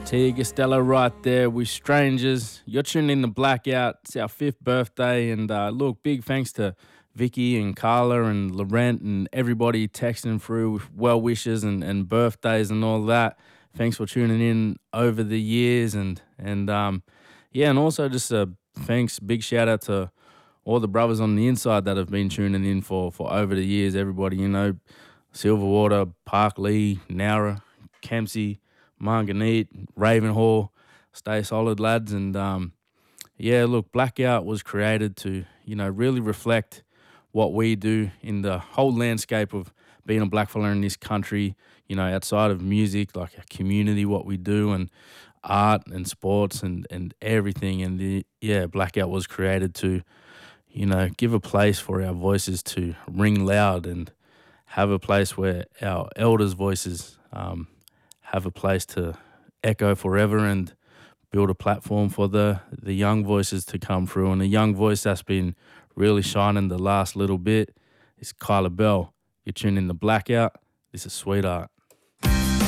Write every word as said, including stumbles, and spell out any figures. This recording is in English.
Tia Costello right there with Strangers. You're tuning in to Blackout. It's our fifth birthday. And uh, look, big thanks to Vicky and Carla and Laurent and everybody texting through with well wishes and, and birthdays and all that. Thanks for tuning in over the years. And, and um, yeah, and also just a thanks, big shout out to all the brothers on the inside that have been tuning in for, for over the years. Everybody, you know, Silverwater, Park Lee, Nowra, Kempsey, Marganeet, Ravenhall, stay solid, lads. And um, yeah, look, Blackout was created to, you know, really reflect what we do in the whole landscape of being a blackfella in this country, you know, outside of music, like a community, what we do, and art and sports and, and everything. And the, yeah, Blackout was created to, you know, give a place for our voices to ring loud and have a place where our elders' voices um, have a place to echo forever and build a platform for the, the young voices to come through. And the young voice that's been really shining the last little bit is Kyla Bell. You're tuning in to Blackout. This is Sweetheart.